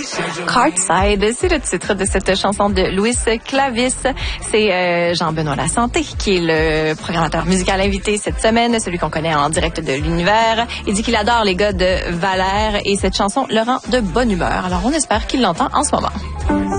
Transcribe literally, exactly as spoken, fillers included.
Cardside, c'est le titre de cette chanson de Louis Clavis. C'est euh, Jean-Benoît Lasanté qui est le programmateur musical invité cette semaine, celui qu'on connaît en direct de l'univers. Il dit qu'il adore les gars de Valère et cette chanson le rend de bonne humeur. Alors on espère qu'il l'entend en ce moment.